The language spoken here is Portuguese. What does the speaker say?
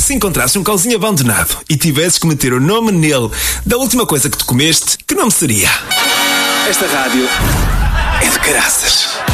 Se encontrasses um cãozinho abandonado e tivesses que meter o nome nele da última coisa que tu comeste, que nome seria? Esta rádio é de caraças.